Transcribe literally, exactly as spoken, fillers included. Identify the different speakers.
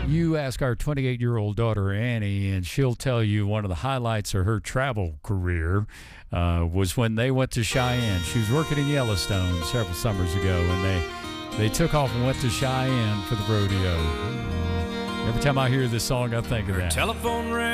Speaker 1: You ask our twenty-eight-year-old daughter, Annie, and she'll tell you one of the highlights of her travel career uh, was when they went to Cheyenne. She was working in Yellowstone several summers ago, and they, they took off and went to Cheyenne for the rodeo. Every time I hear this song, I think of that.
Speaker 2: Telephone rang.